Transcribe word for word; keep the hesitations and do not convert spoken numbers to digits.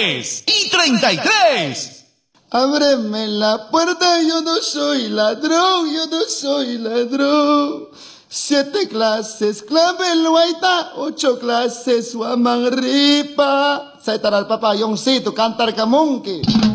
tres y treinta y tres. Ábreme la puerta, yo no soy ladrón, yo no soy ladrón. Siete clases, clave el guaita, ocho clases, guamanripa. Sai taral papayongcito, cantar camonque.